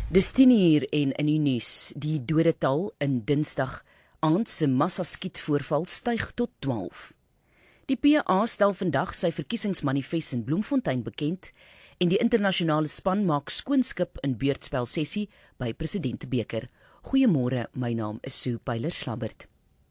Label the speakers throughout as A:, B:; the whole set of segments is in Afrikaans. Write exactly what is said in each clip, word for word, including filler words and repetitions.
A: Dis tien uur en in die nuus, die dodetal in Dinsdag aand se massaskietvoorval styg tot twaalf. Die P A stel vandag sy verkiesingsmanifest in Bloemfontein bekend en die internasionale span maak skoonskip in beurtspelsessie by Presidentebeker. Goeiemôre, my naam is Sue Pyler-Slabbert.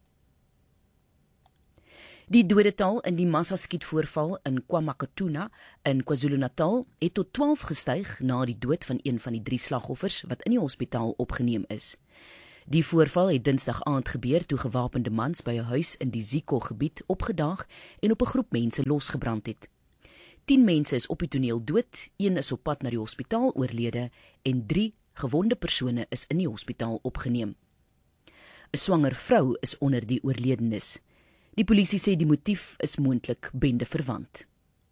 A: Die dodetal in die massaskietvoorval in KwaMakatuna in KwaZulu-Natal het tot twaalf gestyg na die dood van een van die drie slagoffers wat in die hospitaal opgeneem is. Die voorval het Dinsdag aand gebeur toe gewapende mans by 'n huis in die Ziko-gebied opgedaag en op 'n groep mense losgebrand het. Tien mense is op die toneel dood, een is op pad na die hospitaal oorlede en drie gewonde persone is in die hospitaal opgeneem. 'n Swanger vrou is onder die oorledenes. Die polisie sê die motief is moontlik bendeverwant.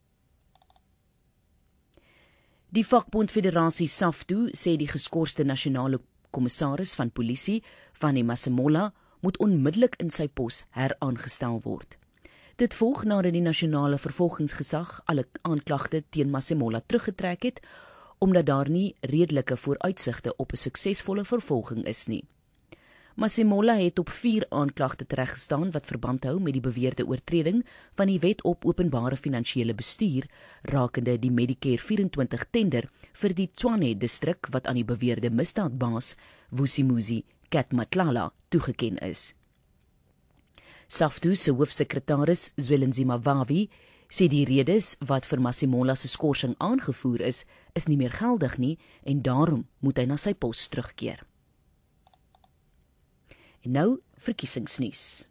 A: Die vakbond Federasie SAFTU sê die geskorste nasionale kommissaris van polisie, Vanny Masemola, moet onmiddellik in sy pos heraangestel word. Dit volg nadat die nasionale vervolgingsgesag alle aanklagte teen Masemola teruggetrek het, omdat daar nie redelike vooruitsigte op 'n suksesvolle vervolging is nie. Masemola het op vier aanklagte tereggestaan wat verband hou met die beweerde oortreding van die wet op openbare finansiële bestuur rakende die Medicare vyf en twintig tender vir die Tshwane distrik wat aan die beweerde misdaadbaas Vusimuzi Katmatlala toegeken is. SAFTU se hoofsekretaris Zwelinzima Vavi sê die redes wat vir Masemola se skorsing aangevoer is, is nie meer geldig nie en daarom moet hy na sy pos terugkeer. En nou verkiesingsnuus.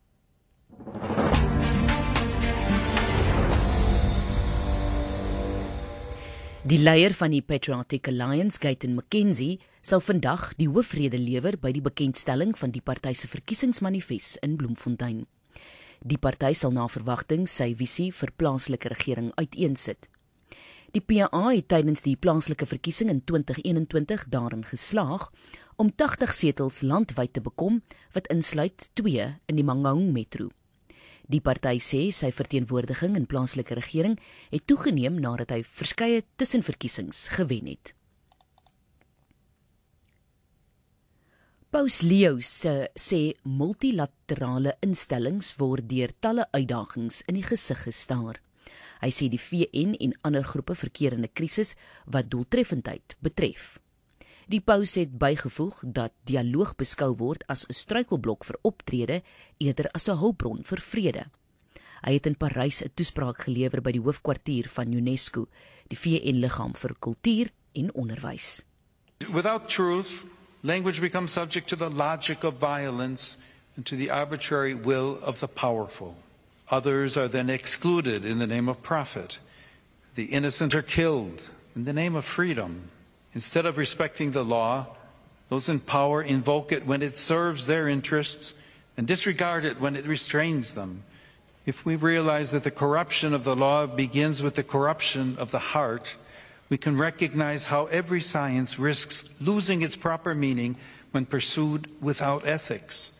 A: Die leier van die Patriotic Alliance, Gayton McKenzie, sal vandag die hoofrede lewer by die bekendstelling van die party se verkiesingsmanifest in Bloemfontein. Die party sal na verwagting sy visie vir plaaslike regering uiteensit. Die P A het tydens die plaaslike verkiesing in twintig eenentwintig daarin geslaag om tagtig setels landwyd te bekom, wat insluit twee in die Mangaung Metro. Die party sê sy verteenwoordiging in plaaslike regering het toegeneem nadat hy verskeie tussenverkiesings gewen het. Paus Leo se sê multilaterale instellings word deur talle uitdagings in die gesig gestaar. Hy sê die V N en ander groepe verkeer in 'n krisis wat doeltreffendheid betref. Die paus het bygevoeg dat dialoog beskou word as 'n struikelblok vir optrede eerder as 'n hulpbron vir vrede. Hy het in Parys 'n toespraak gelewer by die hoofkwartier van UNESCO, die V N-liggaam vir kultuur en onderwys.
B: Without truth, language becomes subject to the logic of violence and to the arbitrary will of the powerful. Others are then excluded in the name of profit. The innocent are killed in the name of freedom. Instead of respecting the law, those in power invoke it when it serves their interests and disregard it when it restrains them. If we realize that the corruption of the law begins with the corruption of the heart, we can recognize how every science risks losing its proper meaning when pursued without ethics.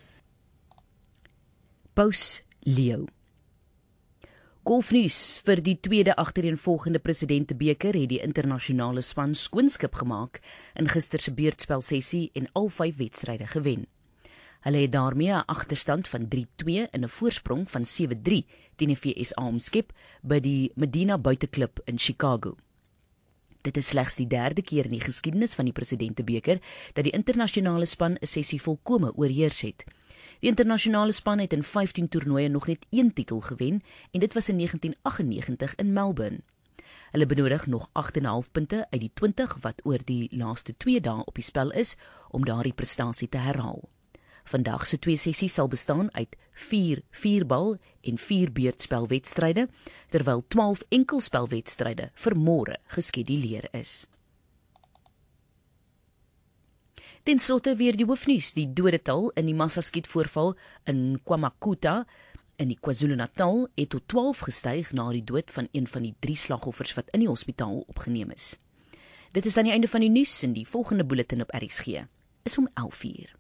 A: Paus Leo. Golfnuus vir die tweede agtereenvolgende Presidentebeker het die internasionale span skoonskip gemaak in gister se beurtspelsessie en al vyf wedstryde gewen. Hulle het daarmee 'n agterstand van drie twee en 'n voorsprong van sewe drie teen die V S A omskep by die Medina Buiteklub in Chicago. Dit is slegs die derde keer in die geskiedenis van die Presidentebeker dat die internasionale span 'n sessie volkome oorheers het. Die internasionale span het in vyftien toernooie nog net een titel gewen en dit was in negentien aggennegentig in Melbourne. Hulle benodig nog agt en 'n half punte uit die twintig wat oor die laaste twee dae op die spel is om daardie prestasie te herhaal. Vandag se twee sessies sal bestaan uit vier vierbal en vier beurtspelwedstryde, terwyl twaalf enkelspelwedstryde vir môre geskeduleer is. Ten slotte weer die hoofnuus, die dodetal in die massaskietvoorval in KwaMakutuna in die KwaZulu-Natal het tot twaalf gestyg na die dood van een van die drie slagoffers wat in die hospitaal opgeneem is. Dit is aan die einde van die nuus en die volgende bulletin op R S G is om elf uur.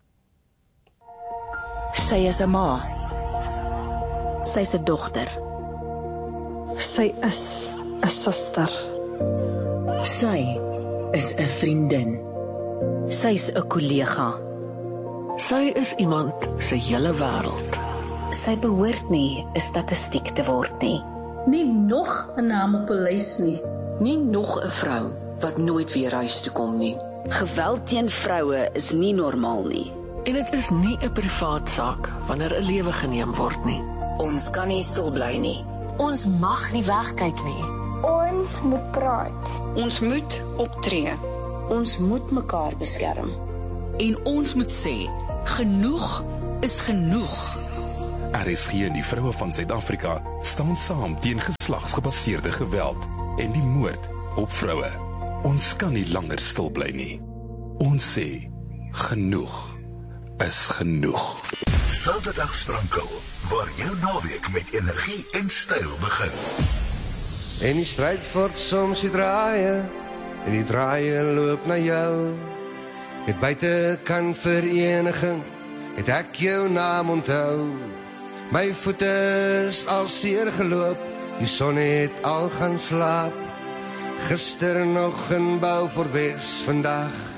C: Sy is 'n ma. Sy is 'n dogter.
D: Sy is 'n suster.
E: Sy is 'n vriendin.
A: Sy's 'n kollega.
E: Sy is iemand se hele wêreld.
C: Sy behoort nie 'n statistiek te word nie.
F: Nie nog 'n naam op 'n lys nie.
G: Nie nog 'n vrou wat nooit weer huis toe kom nie.
H: Geweld teen vroue is nie normaal nie.
E: En dit is nie 'n privaat saak wanneer 'n lewe geneem word nie.
C: Ons kan nie stil bly nie.
I: Ons mag nie wegkyk nie.
J: Ons moet praat.
G: Ons moet optree.
C: Ons moet mekaar beskerm.
K: En ons moet sê, genoeg is genoeg.
L: R S G en die vroue van Suid-Afrika staan saam teen geslagsgebaseerde geweld en die moord op vroue. Ons kan nie langer stil bly nie. Ons sê, genoeg is genoeg.
M: Saterdag Sprankel, waar jou naweek met energie en styl begin.
N: En die stryd word soms die draaie, en die draaie loop na jou. Met buitekant vereniging, het ek jou naam onthou. My voete is al seer geloop, die son het al gaan slaap. Gister nog in Beaufort Wes, vandag